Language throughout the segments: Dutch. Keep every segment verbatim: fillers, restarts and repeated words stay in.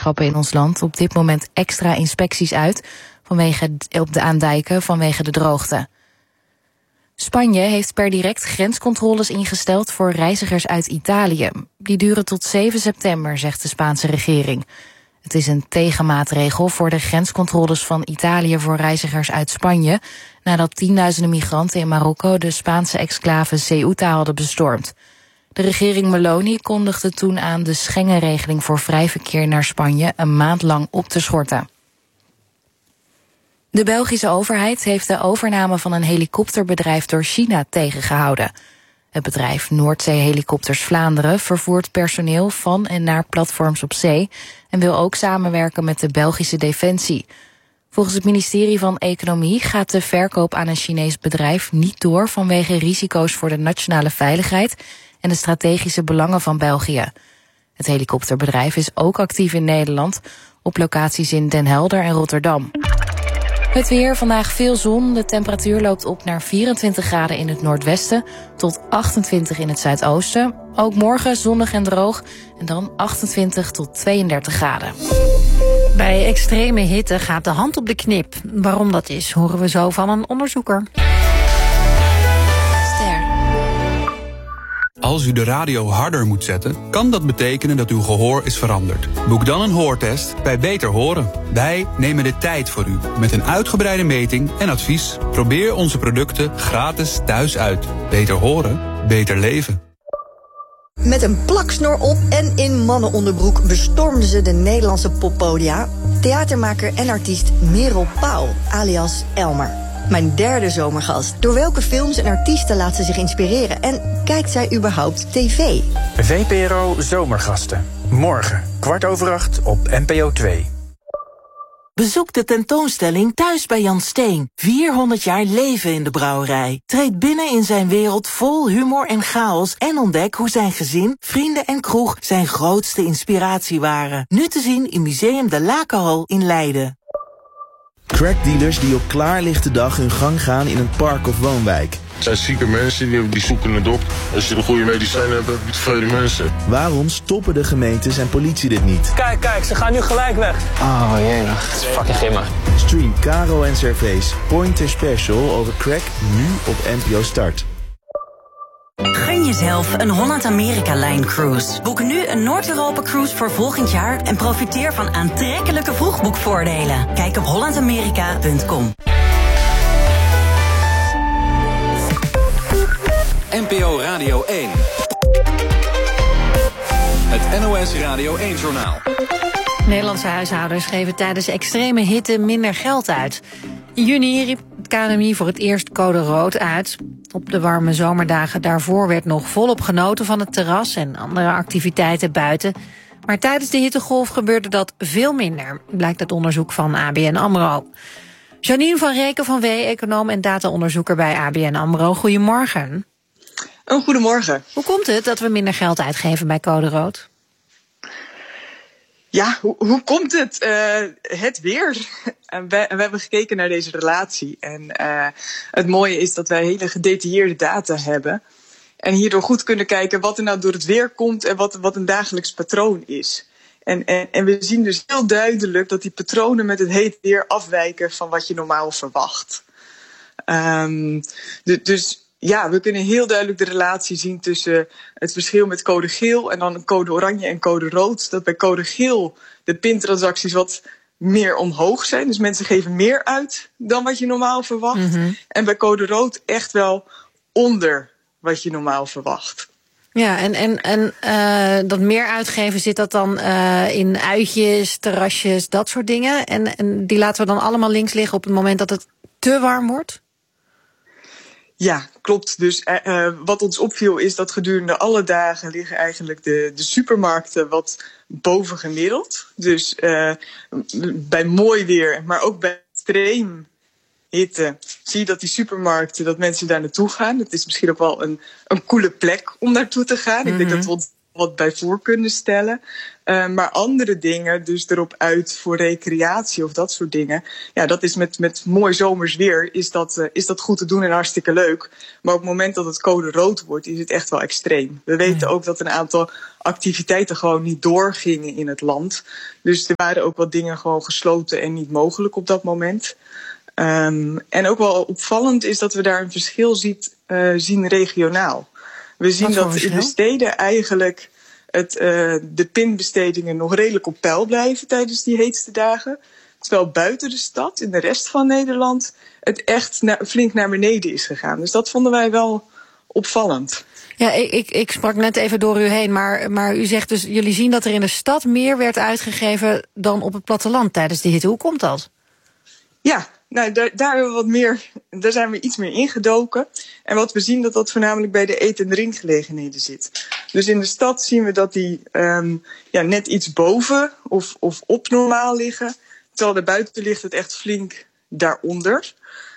waterschappen in ons land op dit moment extra inspecties uit vanwege op de aandijken vanwege de droogte. Spanje heeft per direct grenscontroles ingesteld voor reizigers uit Italië. Die duren tot zeven september, zegt de Spaanse regering. Het is een tegenmaatregel voor de grenscontroles van Italië voor reizigers uit Spanje, nadat tienduizenden migranten in Marokko de Spaanse exclave Ceuta hadden bestormd. De regering Meloni kondigde toen aan de Schengen-regeling voor vrij verkeer naar Spanje een maand lang op te schorten. De Belgische overheid heeft de overname van een helikopterbedrijf door China tegengehouden. Het bedrijf Noordzee Helikopters Vlaanderen vervoert personeel van en naar platforms op zee en wil ook samenwerken met de Belgische Defensie. Volgens het ministerie van Economie gaat de verkoop aan een Chinees bedrijf niet door vanwege risico's voor de nationale veiligheid en de strategische belangen van België. Het helikopterbedrijf is ook actief in Nederland, op locaties in Den Helder en Rotterdam. Het weer, vandaag veel zon. De temperatuur loopt op naar vierentwintig graden in het noordwesten tot achtentwintig in het zuidoosten. Ook morgen zonnig en droog en dan achtentwintig tot tweeëndertig graden. Bij extreme hitte gaat de hand op de knip. Waarom dat is, horen we zo van een onderzoeker. Als u de radio harder moet zetten, kan dat betekenen dat uw gehoor is veranderd. Boek dan een hoortest bij Beter Horen. Wij nemen de tijd voor u met een uitgebreide meting en advies. Probeer onze producten gratis thuis uit. Beter horen, beter leven. Met een plaksnor op en in mannenonderbroek bestormden ze de Nederlandse poppodia. Theatermaker en artiest Merel Pauw, alias Elmer. Mijn derde zomergast. Door welke films en artiesten laat ze zich inspireren? En kijkt zij überhaupt tv? V P R O Zomergasten. Morgen, kwart over acht op N P O twee. Bezoek de tentoonstelling Thuis bij Jan Steen. vierhonderd jaar leven in de brouwerij. Treed binnen in zijn wereld vol humor en chaos en ontdek hoe zijn gezin, vrienden en kroeg zijn grootste inspiratie waren. Nu te zien in Museum de Lakenhal in Leiden. Crackdealers die op klaarlichte dag hun gang gaan in een park of woonwijk. Het zijn zieke mensen, die, die zoeken het op. Als je de goede medicijnen hebt, heb je tevreden mensen. Waarom stoppen de gemeentes en politie dit niet? Kijk, kijk, ze gaan nu gelijk weg. Oh jee, het is fucking grimmig. Stream Caro en Servees Pointer Special over crack nu op N P O Start. Gun jezelf een Holland-Amerika-Line-cruise. Boek nu een Noord-Europa-cruise voor volgend jaar en profiteer van aantrekkelijke vroegboekvoordelen. Kijk op holland amerika punt com. N P O Radio één. Het N O S Radio één-journaal. Nederlandse huishoudens geven tijdens extreme hitte minder geld uit. In juni riep het K N M I voor het eerst code rood uit. Op de warme zomerdagen daarvoor werd nog volop genoten van het terras en andere activiteiten buiten. Maar tijdens de hittegolf gebeurde dat veel minder, blijkt uit onderzoek van A B N AMRO. Janine van Reken van W, econoom en dataonderzoeker bij A B N AMRO. Goedemorgen. Oh, goedemorgen. Hoe komt het dat we minder geld uitgeven bij code rood? Ja, hoe, hoe komt het? Uh, het weer. En wij, we hebben gekeken naar deze relatie. En uh, het mooie is dat wij hele gedetailleerde data hebben. En hierdoor goed kunnen kijken wat er nou door het weer komt en wat, wat een dagelijks patroon is. En, en, en we zien dus heel duidelijk dat die patronen met het heet weer afwijken van wat je normaal verwacht. Um, de, dus ja, we kunnen heel duidelijk de relatie zien tussen het verschil met code geel en dan code oranje en code rood. Dat bij code geel de pintransacties wat meer omhoog zijn. Dus mensen geven meer uit dan wat je normaal verwacht. Mm-hmm. En bij code rood echt wel onder wat je normaal verwacht. Ja, en, en, en uh, dat meer uitgeven, zit dat dan uh, in uitjes, terrasjes, dat soort dingen? En, en die laten we dan allemaal links liggen op het moment dat het te warm wordt? Ja, klopt. Dus uh, wat ons opviel is dat gedurende alle dagen liggen eigenlijk de, de supermarkten wat boven gemiddeld. Dus uh, bij mooi weer, maar ook bij extreem hitte zie je dat die supermarkten, dat mensen daar naartoe gaan. Het is misschien ook wel een, een coole plek om naartoe te gaan. Mm-hmm. Ik denk dat we ons wat bij voor kunnen stellen. Uh, maar andere dingen, dus erop uit voor recreatie of dat soort dingen. Ja, dat is met, met mooi zomers weer, is dat, uh, is dat goed te doen en hartstikke leuk. Maar op het moment dat het code rood wordt, is het echt wel extreem. We weten ook dat een aantal activiteiten gewoon niet doorgingen in het land. Dus er waren ook wat dingen gewoon gesloten en niet mogelijk op dat moment. Um, en ook wel opvallend is dat we daar een verschil ziet, uh, zien regionaal. We zien dat in de steden eigenlijk het, uh, de pinbestedingen nog redelijk op peil blijven tijdens die heetste dagen. Terwijl buiten de stad, in de rest van Nederland, het echt na, flink naar beneden is gegaan. Dus dat vonden wij wel opvallend. Ja, ik, ik, ik sprak net even door u heen, maar, maar u zegt dus, jullie zien dat er in de stad meer werd uitgegeven dan op het platteland tijdens de hitte. Hoe komt dat? Ja, nou, daar, daar, hebben we wat meer, daar zijn we iets meer ingedoken. En wat we zien, dat dat voornamelijk bij de eet- en drinkgelegenheden zit. Dus in de stad zien we dat die um, ja, net iets boven of, of op normaal liggen. Terwijl daarbuiten ligt het echt flink daaronder.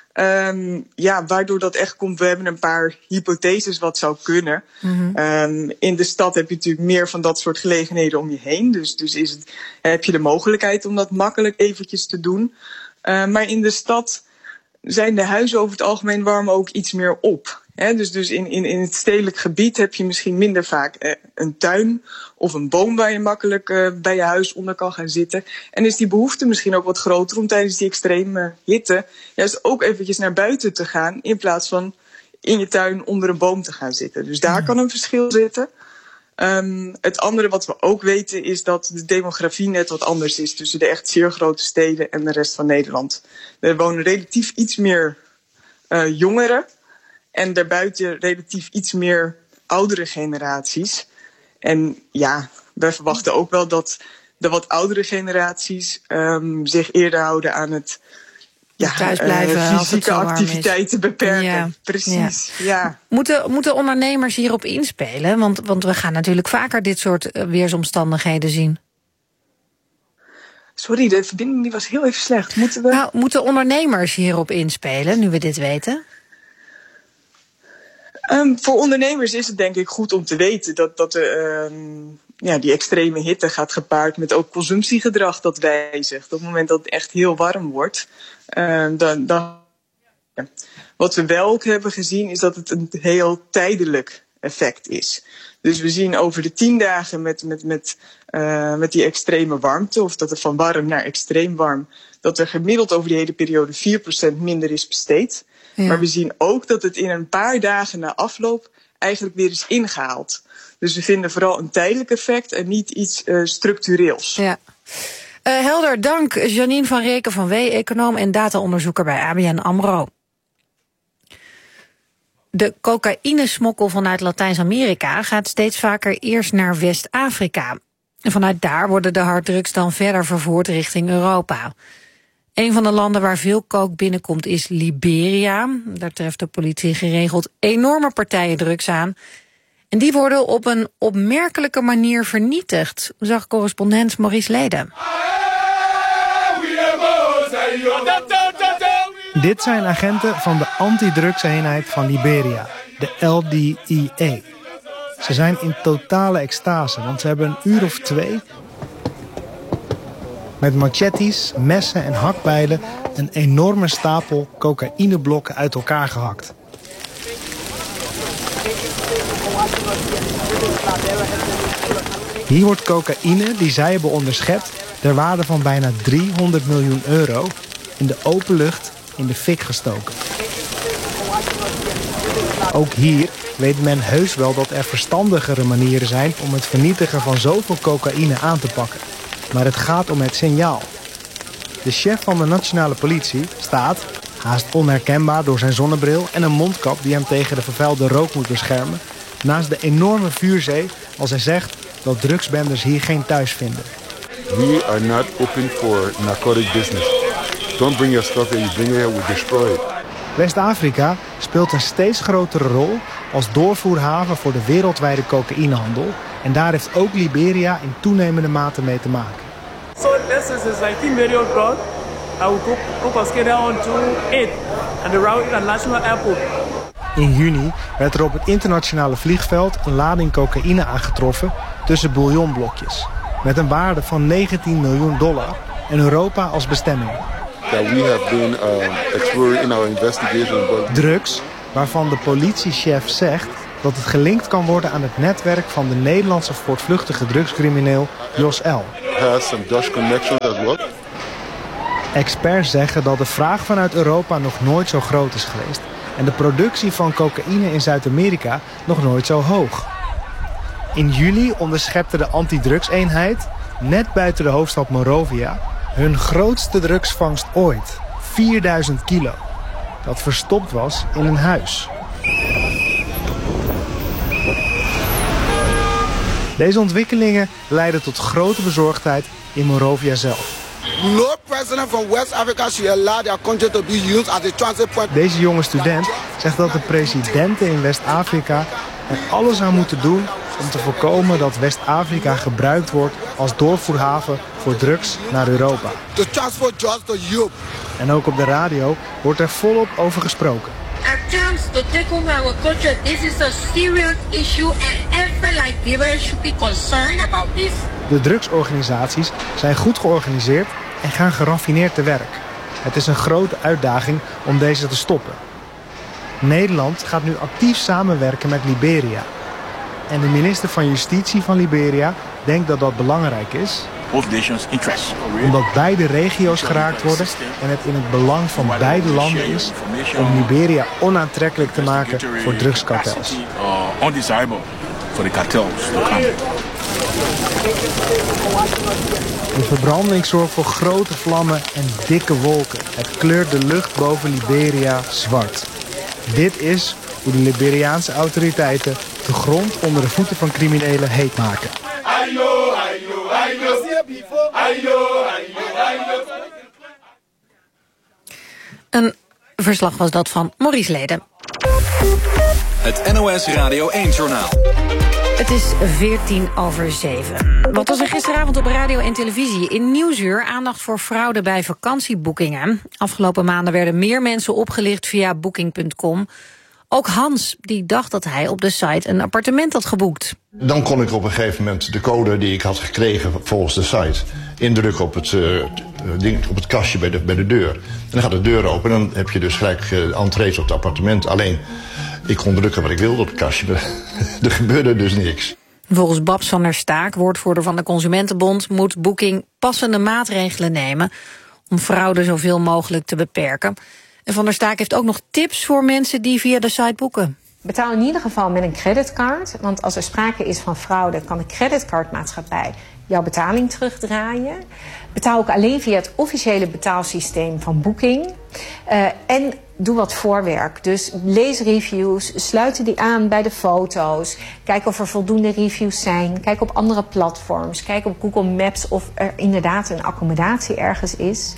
Um, ja, waardoor dat echt komt, we hebben een paar hypotheses wat zou kunnen. Mm-hmm. Um, in de stad heb je natuurlijk meer van dat soort gelegenheden om je heen. Dus, dus is het, heb je de mogelijkheid om dat makkelijk eventjes te doen. Uh, maar in de stad zijn de huizen over het algemeen warmen ook iets meer op. He, dus dus in, in, in het stedelijk gebied heb je misschien minder vaak uh, een tuin of een boom waar je makkelijk uh, bij je huis onder kan gaan zitten. En is die behoefte misschien ook wat groter om tijdens die extreme hitte juist ook eventjes naar buiten te gaan in plaats van in je tuin onder een boom te gaan zitten. Dus daar kan een verschil zitten. Um, het andere wat we ook weten is dat de demografie net wat anders is tussen de echt zeer grote steden en de rest van Nederland. Er wonen relatief iets meer uh, jongeren en daarbuiten relatief iets meer oudere generaties. En ja, wij verwachten ook wel dat de wat oudere generaties um, zich eerder houden aan het Ja, thuis blijven, uh, fysieke activiteiten beperken. Ja, precies. Ja. Ja. Moeten, moeten ondernemers hierop inspelen? Want, want we gaan natuurlijk vaker dit soort weersomstandigheden zien. Sorry, de verbinding die was heel even slecht. Moeten we... Nou, moeten ondernemers hierop inspelen, nu we dit weten? Um, voor ondernemers is het denk ik goed om te weten dat, dat de, um, ja, die extreme hitte gaat gepaard met ook consumptiegedrag dat wijzigt. Op het moment dat het echt heel warm wordt. Uh, dan, dan, ja. Wat we wel ook hebben gezien is dat het een heel tijdelijk effect is. Dus we zien over de tien dagen met, met, met, uh, met die extreme warmte, of dat het van warm naar extreem warm, dat er gemiddeld over die hele periode vier procent minder is besteed. Ja. Maar we zien ook dat het in een paar dagen na afloop eigenlijk weer is ingehaald. Dus we vinden vooral een tijdelijk effect en niet iets uh, structureels. Ja. Uh, helder, dank Janine van Reken van W, econoom en dataonderzoeker bij A B N AMRO. De cocaïnesmokkel vanuit Latijns-Amerika gaat steeds vaker eerst naar West-Afrika. En vanuit daar worden de harddrugs dan verder vervoerd richting Europa. Een van de landen waar veel coke binnenkomt is Liberia. Daar treft de politie geregeld enorme partijen drugs aan. En die worden op een opmerkelijke manier vernietigd, zag correspondent Maurice Leden. Dit zijn agenten van de antidrugseenheid van Liberia, de L D E A. Ze zijn in totale extase, want ze hebben een uur of twee met machetes, messen en hakbijlen een enorme stapel cocaïneblokken uit elkaar gehakt. Hier wordt cocaïne die zij hebben onderschept ter waarde van bijna driehonderd miljoen euro in de open lucht in de fik gestoken. Ook hier weet men heus wel dat er verstandigere manieren zijn om het vernietigen van zoveel cocaïne aan te pakken. Maar het gaat om het signaal. De chef van de nationale politie staat, haast onherkenbaar door zijn zonnebril en een mondkap die hem tegen de vervuilde rook moet beschermen, naast de enorme vuurzee als hij zegt dat drugsbenders hier geen thuis vinden. We are not open for narcotic business. Don't bring your stuff here, you bring it here, we destroy it. West-Afrika speelt een steeds grotere rol als doorvoerhaven voor de wereldwijde cocaïnehandel. En daar heeft ook Liberia in toenemende mate mee te maken. So this is a nineteen million drug. I will go go cascade on to it and around international airport. In juni werd er op het internationale vliegveld een lading cocaïne aangetroffen tussen bouillonblokjes. Met een waarde van negentien miljoen dollar en Europa als bestemming. That we have been uh, exploring in our investigation. Drugs waarvan de politiechef zegt dat het gelinkt kan worden aan het netwerk van de Nederlandse voortvluchtige drugscrimineel Jos L. Has some Dutch connections as well. Experts zeggen dat de vraag vanuit Europa nog nooit zo groot is geweest en de productie van cocaïne in Zuid-Amerika nog nooit zo hoog. In juli onderschepte de antidrugseenheid, net buiten de hoofdstad Monrovia, hun grootste drugsvangst ooit, vierduizend kilo. Dat verstopt was in een huis. Deze ontwikkelingen leidden tot grote bezorgdheid in Monrovia zelf. No president from West Africa should allow their country to be used as a transit point. Deze jonge student zegt dat de presidenten in West-Afrika er alles aan moeten doen om te voorkomen dat West-Afrika gebruikt wordt als doorvoerhaven voor drugs naar Europa. To transport drugs to Europe. En ook op de radio wordt er volop over gesproken. Attempts to take over our culture, this is a serious issue and every Liberian should be concerned about this. De drugsorganisaties zijn goed georganiseerd en gaan geraffineerd te werk. Het is een grote uitdaging om deze te stoppen. Nederland gaat nu actief samenwerken met Liberia. En de minister van Justitie van Liberia denkt dat dat belangrijk is, omdat beide regio's geraakt worden en het in het belang van beide landen is om Liberia onaantrekkelijk te maken voor drugskartels. De verbranding zorgt voor grote vlammen en dikke wolken. Het kleurt de lucht boven Liberia zwart. Dit is hoe de Liberiaanse autoriteiten de grond onder de voeten van criminelen heet maken. Een verslag was dat van Maurice Leden. Het N O S Radio één-journaal. Het is veertien over zeven. Wat was er gisteravond op radio en televisie? In Nieuwsuur aandacht voor fraude bij vakantieboekingen. Afgelopen maanden werden meer mensen opgelicht via booking punt com. Ook Hans, die dacht dat hij op de site een appartement had geboekt. Dan kon ik op een gegeven moment de code die ik had gekregen volgens de site indrukken op het, uh, ding, op het kastje bij de, bij de deur. En dan gaat de deur open en dan heb je dus gelijk uh, entrees op het appartement. Alleen, ik kon drukken wat ik wilde op het kastje, maar er gebeurde dus niks. Volgens Babs van der Staak, woordvoerder van de Consumentenbond, moet Booking passende maatregelen nemen om fraude zoveel mogelijk te beperken. En Van der Staak heeft ook nog tips voor mensen die via de site boeken. Betaal in ieder geval met een creditcard. Want als er sprake is van fraude, kan de creditcardmaatschappij jouw betaling terugdraaien. Betaal ook alleen via het officiële betaalsysteem van Booking. Uh, en doe wat voorwerk. Dus lees reviews, sluit die aan bij de foto's. Kijk of er voldoende reviews zijn. Kijk op andere platforms. Kijk op Google Maps of er inderdaad een accommodatie ergens is.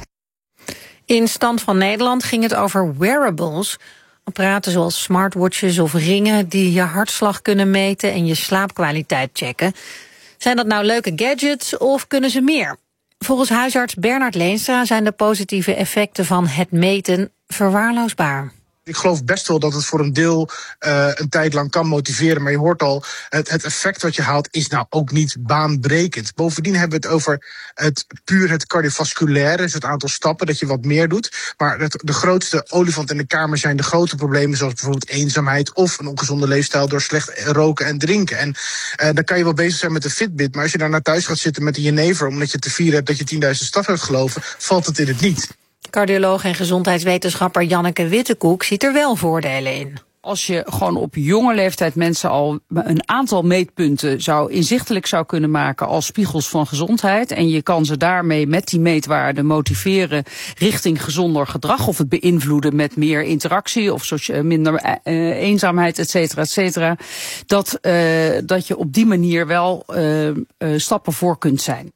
In Stand van Nederland ging het over wearables. Apparaten zoals smartwatches of ringen die je hartslag kunnen meten en je slaapkwaliteit checken. Zijn dat nou leuke gadgets of kunnen ze meer? Volgens huisarts Bernard Leenstra zijn de positieve effecten van het meten verwaarloosbaar. Ik geloof best wel dat het voor een deel uh, een tijd lang kan motiveren. Maar je hoort al, het, het effect wat je haalt is nou ook niet baanbrekend. Bovendien hebben we het over het puur het cardiovasculaire. Dus het aantal stappen, dat je wat meer doet. Maar het, de grootste olifant in de kamer zijn de grote problemen. Zoals bijvoorbeeld eenzaamheid of een ongezonde leefstijl door slecht roken en drinken. En uh, dan kan je wel bezig zijn met de Fitbit. Maar als je daar naar thuis gaat zitten met een jenever, omdat je te vieren hebt dat je tienduizend stappen hebt gelopen, valt het in het niet. Cardioloog en gezondheidswetenschapper Janneke Wittekoek ziet er wel voordelen in. Als je gewoon op jonge leeftijd mensen al een aantal meetpunten zou inzichtelijk zou kunnen maken als spiegels van gezondheid. En je kan ze daarmee met die meetwaarden motiveren richting gezonder gedrag. Of het beïnvloeden met meer interactie of minder uh, eenzaamheid, et cetera, et cetera. Dat, uh, dat je op die manier wel uh, uh, stappen voor kunt zijn.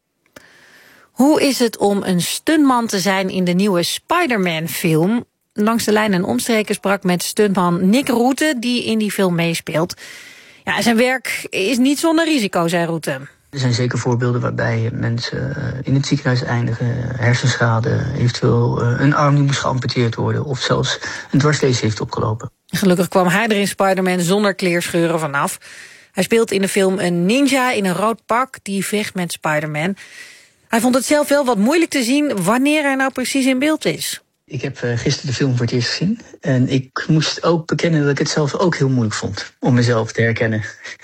Hoe is het om een stuntman te zijn in de nieuwe Spider-Man-film? Langs de lijn en omstreken sprak met stuntman Nick Roete, die in die film meespeelt. Ja, zijn werk is niet zonder risico, zei Roete. Er zijn zeker voorbeelden waarbij mensen in het ziekenhuis eindigen, hersenschade, eventueel een arm die moest geamputeerd worden of zelfs een dwarslesie heeft opgelopen. Gelukkig kwam hij er in Spider-Man zonder kleerscheuren vanaf. Hij speelt in de film een ninja in een rood pak die vecht met Spider-Man. Hij vond het zelf wel wat moeilijk te zien wanneer hij nou precies in beeld is. Ik heb uh, gisteren de film voor het eerst gezien. En ik moest ook bekennen dat ik het zelf ook heel moeilijk vond om mezelf te herkennen.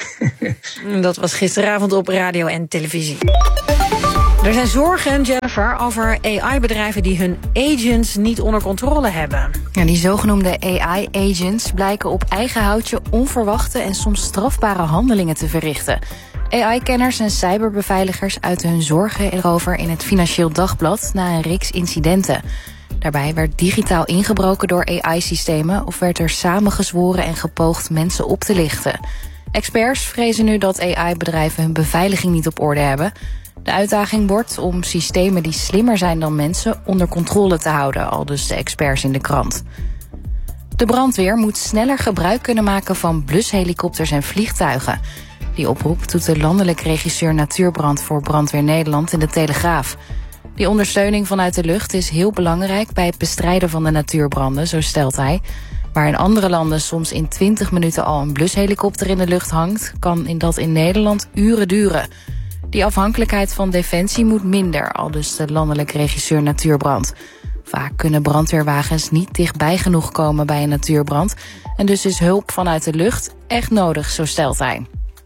Dat was gisteravond op radio en televisie. Er zijn zorgen, Jennifer, over A I-bedrijven die hun agents niet onder controle hebben. Ja, die zogenoemde A I-agents blijken op eigen houtje onverwachte en soms strafbare handelingen te verrichten. A I-kenners en cyberbeveiligers uiten hun zorgen erover in het Financieel Dagblad na een reeks incidenten. Daarbij werd digitaal ingebroken door A I-systemen of werd er samengezworen en gepoogd mensen op te lichten. Experts vrezen nu dat A I-bedrijven hun beveiliging niet op orde hebben. De uitdaging wordt om systemen die slimmer zijn dan mensen onder controle te houden, aldus de experts in de krant. De brandweer moet sneller gebruik kunnen maken van blushelikopters en vliegtuigen. Die oproep doet de landelijk regisseur Natuurbrand voor Brandweer Nederland in de Telegraaf. Die ondersteuning vanuit de lucht is heel belangrijk bij het bestrijden van de natuurbranden, zo stelt hij. Waar in andere landen soms in twintig minuten al een blushelikopter in de lucht hangt, kan in dat in Nederland uren duren. Die afhankelijkheid van Defensie moet minder, aldus de landelijk regisseur Natuurbrand. Vaak kunnen brandweerwagens niet dichtbij genoeg komen bij een natuurbrand en dus is hulp vanuit de lucht echt nodig, zo stelt hij.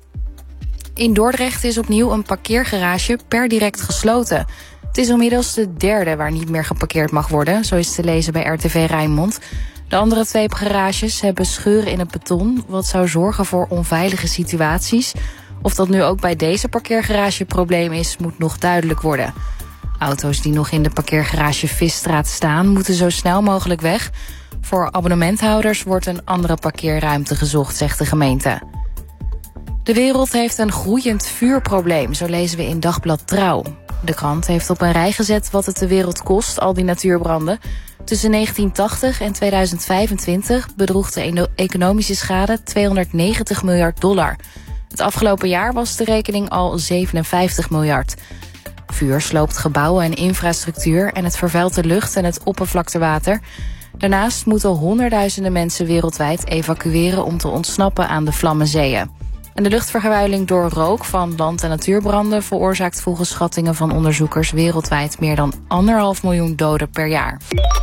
In Dordrecht is opnieuw een parkeergarage per direct gesloten. Het is inmiddels de derde waar niet meer geparkeerd mag worden, zo is te lezen bij R T V Rijnmond. De andere twee garages hebben scheuren in het beton, wat zou zorgen voor onveilige situaties. Of dat nu ook bij deze parkeergarage een probleem is, moet nog duidelijk worden. Auto's die nog in de parkeergarage Visstraat staan, moeten zo snel mogelijk weg. Voor abonnementhouders wordt een andere parkeerruimte gezocht, zegt de gemeente. De wereld heeft een groeiend vuurprobleem, zo lezen we in Dagblad Trouw. De krant heeft op een rij gezet wat het de wereld kost, al die natuurbranden. Tussen negentien tachtig en tweeduizend vijfentwintig bedroeg de economische schade tweehonderdnegentig miljard dollar. Het afgelopen jaar was de rekening al zevenenvijftig miljard. Vuur sloopt gebouwen en infrastructuur en het vervuilt de lucht en het oppervlaktewater. Daarnaast moeten honderdduizenden mensen wereldwijd evacueren om te ontsnappen aan de vlammenzeeën. En de luchtvervuiling door rook van land- en natuurbranden veroorzaakt volgens schattingen van onderzoekers wereldwijd meer dan anderhalf miljoen doden per jaar.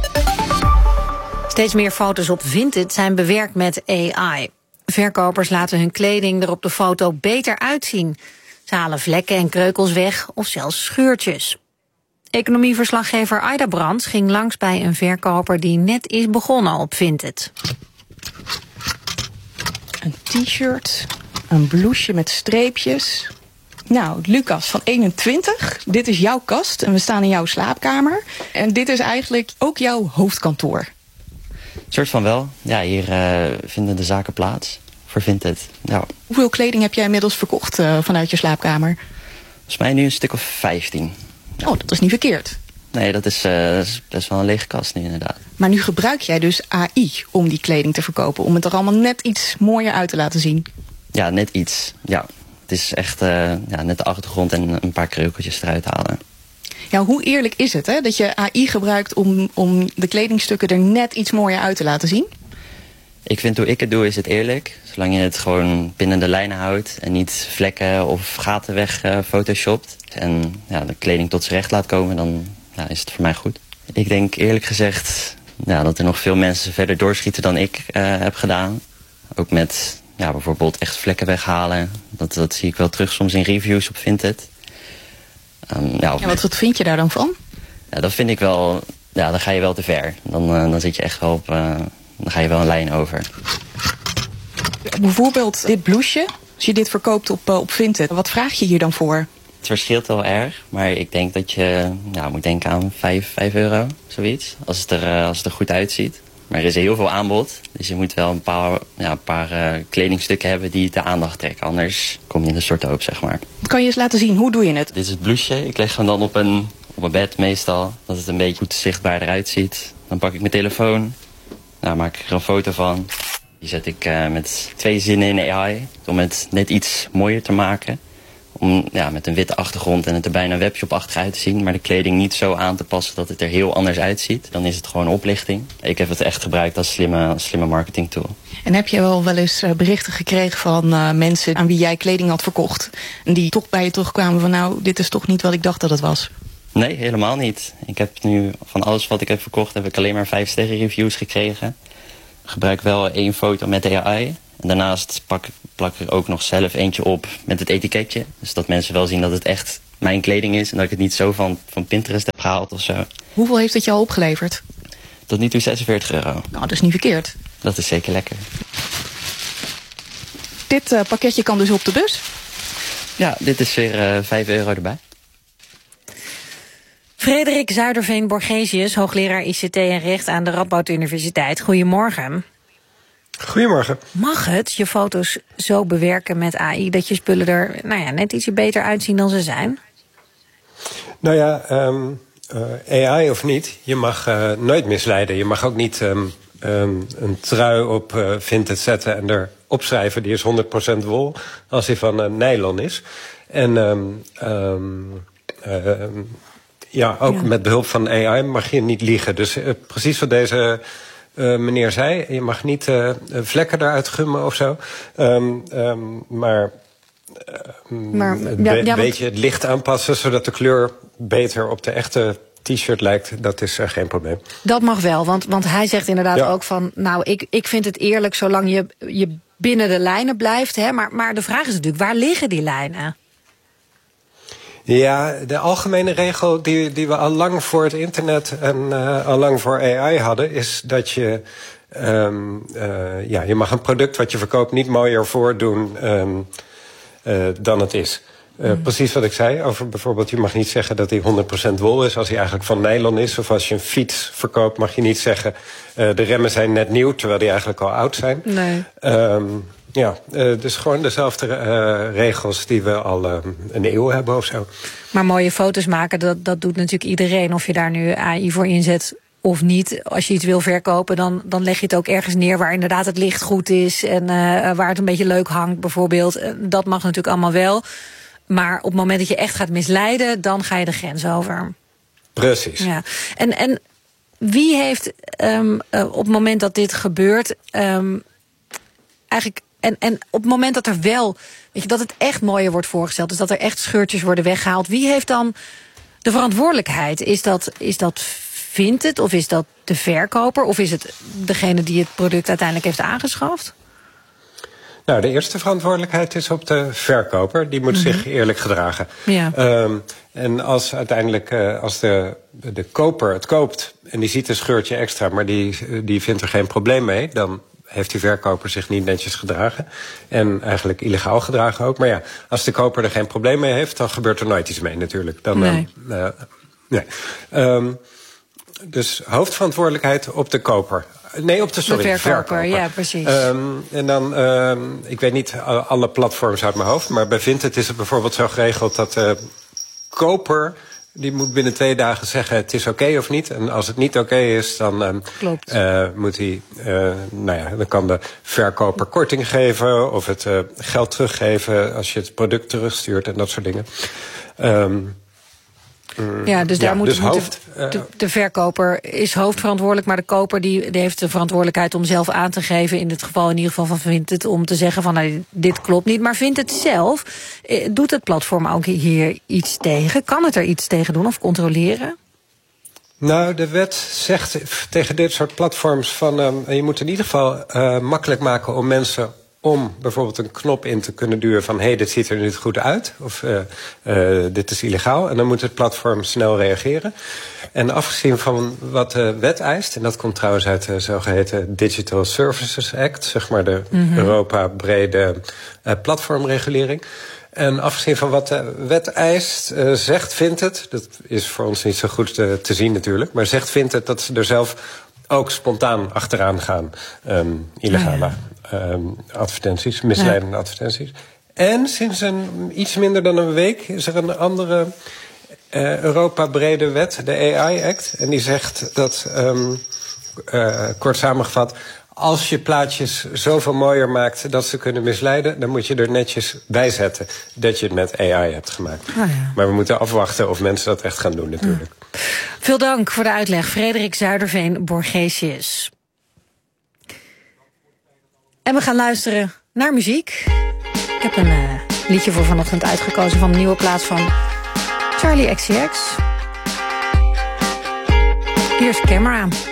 Steeds meer foto's op Vinted zijn bewerkt met A I. Verkopers laten hun kleding er op de foto beter uitzien. Ze halen vlekken en kreukels weg of zelfs scheurtjes. Economieverslaggever Aida Brands ging langs bij een verkoper die net is begonnen op Vinted. Een t-shirt, een blouseje met streepjes. Nou, Lucas van eenentwintig, dit is jouw kast en we staan in jouw slaapkamer. En dit is eigenlijk ook jouw hoofdkantoor. Een soort van wel. Ja, hier uh, vinden de zaken plaats. Voor Vinted. Ja. Hoeveel kleding heb jij inmiddels verkocht uh, vanuit je slaapkamer? Volgens mij nu een stuk of vijftien. Ja. Oh, dat is niet verkeerd. Nee, dat is, uh, dat is best wel een lege kast nu inderdaad. Maar nu gebruik jij dus A I om die kleding te verkopen. Om het er allemaal net iets mooier uit te laten zien. Ja, net iets. Ja. Het is echt uh, ja, net de achtergrond en een paar kreukeltjes eruit halen. Ja, hoe eerlijk is het hè, dat je A I gebruikt om, om de kledingstukken er net iets mooier uit te laten zien? Ik vind hoe ik het doe is het eerlijk. Zolang je het gewoon binnen de lijnen houdt en niet vlekken of gaten weg uh, photoshopt. En ja, de kleding tot z'n recht laat komen, dan ja, is het voor mij goed. Ik denk eerlijk gezegd ja, dat er nog veel mensen verder doorschieten dan ik uh, heb gedaan. Ook met ja, bijvoorbeeld echt vlekken weghalen. Dat, dat zie ik wel terug soms in reviews op Vinted. Um, ja, ja, wat, wat vind je daar dan van? Ja, dat vind ik wel, ja, dan ga je wel te ver. Dan, uh, dan zit je echt wel op, uh, dan ga je wel een lijn over. Bijvoorbeeld dit blouseje, als je dit verkoopt op, uh, op Vinted, wat vraag je hier dan voor? Het verschilt wel erg, maar ik denk dat je ja, moet denken aan vijf euro, zoiets. Als het, er, uh, als het er goed uitziet. Maar er is heel veel aanbod, dus je moet wel een paar, ja, een paar uh, kledingstukken hebben die de aandacht trekken. Anders kom je in de soort hoop, zeg maar. Kan je eens laten zien, hoe doe je het? Dit is het blouseje. Ik leg hem dan op een, op een bed meestal, dat het een beetje goed zichtbaar eruit ziet. Dan pak ik mijn telefoon, nou, maak ik er een foto van. Die zet ik uh, met twee zinnen in A I, om het net iets mooier te maken. om ja, met een witte achtergrond en het er bijna webshop-achtig uit te zien, maar de kleding niet zo aan te passen dat het er heel anders uitziet. Dan is het gewoon oplichting. Ik heb het echt gebruikt als slimme, slimme marketing tool. En heb je wel wel eens berichten gekregen van uh, mensen aan wie jij kleding had verkocht en die toch bij je terugkwamen van nou, dit is toch niet wat ik dacht dat het was? Nee, helemaal niet. Ik heb nu van alles wat ik heb verkocht, heb ik alleen maar vijf sterren reviews gekregen. Ik gebruik wel één foto met A I. En daarnaast pak, plak ik er ook nog zelf eentje op met het etiketje. Dus dat mensen wel zien dat het echt mijn kleding is en dat ik het niet zo van, van Pinterest heb gehaald of zo. Hoeveel heeft het je al opgeleverd? Tot nu toe zesenveertig euro. Nou, dat is niet verkeerd. Dat is zeker lekker. Dit uh, pakketje kan dus op de bus? Ja, dit is weer uh, vijf euro erbij. Frederik Zuiderveen-Borgesius, hoogleraar I C T en Recht aan de Radboud Universiteit. Goedemorgen. Goedemorgen. Mag het je foto's zo bewerken met A I dat je spullen er nou ja, net ietsje beter uitzien dan ze zijn? Nou ja, um, uh, A I of niet, je mag uh, nooit misleiden. Je mag ook niet um, um, een trui op uh, Vinted zetten en er opschrijven die is honderd procent wol als die van uh, nylon is. En um, um, uh, ja, ook ja. met behulp van A I mag je niet liegen. Dus uh, precies wat deze uh, meneer zei, je mag niet uh, vlekken eruit gummen of zo. Um, um, maar um, maar een ja, be- ja, beetje het licht aanpassen zodat de kleur beter op de echte t-shirt lijkt, dat is uh, geen probleem. Dat mag wel, want, want hij zegt inderdaad ja. ook van, nou, ik, ik vind het eerlijk zolang je, je binnen de lijnen blijft. Hè, maar, maar de vraag is natuurlijk, waar liggen die lijnen? Ja, de algemene regel die, die we al lang voor het internet en uh, al lang voor A I hadden, is dat je, um, uh, ja, je mag een product wat je verkoopt niet mooier voordoen um, uh, dan het is. Uh, mm. Precies wat ik zei over bijvoorbeeld, je mag niet zeggen dat hij honderd procent wol is als hij eigenlijk van nylon is. Of als je een fiets verkoopt mag je niet zeggen uh, de remmen zijn net nieuw terwijl die eigenlijk al oud zijn. Nee. Um, Ja, uh, dus gewoon dezelfde uh, regels die we al uh, een eeuw hebben of zo. Maar mooie foto's maken, dat, dat doet natuurlijk iedereen. Of je daar nu A I voor inzet of niet. Als je iets wil verkopen, dan, dan leg je het ook ergens neer waar inderdaad het licht goed is. En uh, waar het een beetje leuk hangt bijvoorbeeld. Dat mag natuurlijk allemaal wel. Maar op het moment dat je echt gaat misleiden, dan ga je de grens over. Precies. Ja. En, en wie heeft um, uh, op het moment dat dit gebeurt, um, eigenlijk. En, en op het moment dat er wel, weet je, dat het echt mooier wordt voorgesteld, dus dat er echt scheurtjes worden weggehaald, wie heeft dan de verantwoordelijkheid? Is dat, is dat Vinted of is dat de verkoper of is het degene die het product uiteindelijk heeft aangeschaft? Nou, de eerste verantwoordelijkheid is op de verkoper. Die moet mm-hmm. zich eerlijk gedragen. Ja. Um, en als uiteindelijk uh, als de, de koper het koopt en die ziet een scheurtje extra, maar die, die vindt er geen probleem mee, dan heeft die verkoper zich niet netjes gedragen. En eigenlijk illegaal gedragen ook. Maar ja, als de koper er geen probleem mee heeft, dan gebeurt er nooit iets mee natuurlijk. Dan, nee. Uh, nee. Um, dus hoofdverantwoordelijkheid op de koper. Nee, op de, sorry, de verkoper, verkoper. Ja, precies. Um, en dan, um, ik weet niet alle platforms uit mijn hoofd, maar bij Vinted is het bijvoorbeeld zo geregeld dat de koper, die moet binnen twee dagen zeggen het is oké okay of niet. En als het niet oké okay is, dan um, uh, moet hij, uh, nou ja, dan kan de verkoper korting geven of het uh, geld teruggeven als je het product terugstuurt en dat soort dingen. Um, Ja, dus daar ja, moet, dus moet hoofd, de, de, de verkoper is hoofdverantwoordelijk, maar de koper die, die heeft de verantwoordelijkheid om zelf aan te geven, in dit geval in ieder geval van Vinted, om te zeggen van nou, dit klopt niet. Maar Vinted zelf, eh, doet het platform ook hier iets tegen? Kan het er iets tegen doen of controleren? Nou, de wet zegt tegen dit soort platforms van um, je moet in ieder geval uh, makkelijk maken om mensen om bijvoorbeeld een knop in te kunnen duwen van hé, hey, dit ziet er niet goed uit of uh, uh, dit is illegaal. En dan moet het platform snel reageren. En afgezien van wat de wet eist, en dat komt trouwens uit de zogeheten Digital Services Act, zeg maar de mm-hmm. Europa-brede uh, platformregulering. En afgezien van wat de wet eist, uh, zegt Vinted, dat is voor ons niet zo goed te, te zien natuurlijk, maar zegt Vinted dat ze er zelf ook spontaan achteraan gaan, um, illegale oh ja. um, advertenties, misleidende ja. advertenties. En sinds een, iets minder dan een week is er een andere uh, Europa-brede wet, de A I Act. En die zegt dat, um, uh, kort samengevat, als je plaatjes zoveel mooier maakt dat ze kunnen misleiden, dan moet je er netjes bij zetten dat je het met A I hebt gemaakt. Ah, ja. Maar we moeten afwachten of mensen dat echt gaan doen natuurlijk. Mm. Veel dank voor de uitleg, Frederik Zuiderveen-Borgesius. En we gaan luisteren naar muziek. Ik heb een uh, liedje voor vanochtend uitgekozen van de nieuwe plaats van Charlie X C X. Hier is Camera.